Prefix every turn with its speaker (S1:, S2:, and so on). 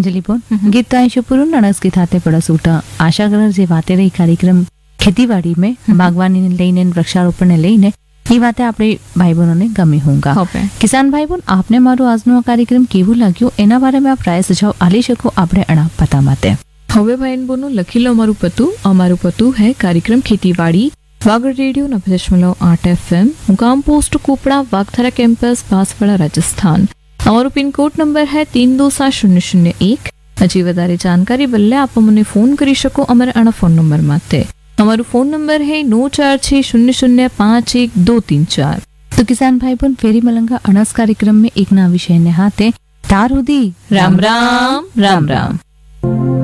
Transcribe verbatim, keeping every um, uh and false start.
S1: અંજલિ બોન ગીત તો અહીં પૂરું નણસ ગીત હાથે પડસ ઉઠા આશા કલર જે વાતે રહી કાર્યક્રમ ખેતીવાડી में बागवानी ने लईने वृक्षारोपण ने लईने ये बातें આપણે ભાઈ બહેનોને ગમી હોંગા કિસાન ભાઈ બહેન આપને મારો આજનો આ કાર્યક્રમ કેવું લાગ્યો એના બારેમાં આપ રાય સુझाव આલી શકો આપણે અણા પતા માટે
S2: હવે ભાઈ બહેનો લખી લો અમારું પતું અમારું પતું है कार्यक्रम खेतीवाड़ी वागड़ रेडियो नब्बे दशमलव आठ एफ एम मुकाम पोस्ट कुपड़ा वागथरा कैंपस बांसवाड़ा राजस्थान हमारो पिन कोड नंबर है तीन दो सात शून्य शून्य एक हजी વધારે જાણકારી બદલે આપ મને ફોન કરી શકો અમારા આના ફોન નંબર માટે हमारा फोन नंबर है नौ चार छह शून्य शून्य पाँच एक दो तीन चार।
S1: तो किसान भाई बहन फेरी मलंगा अनस कार्यक्रम में एक ना विषय ने हाथे तारुदी
S2: राम राम राम राम।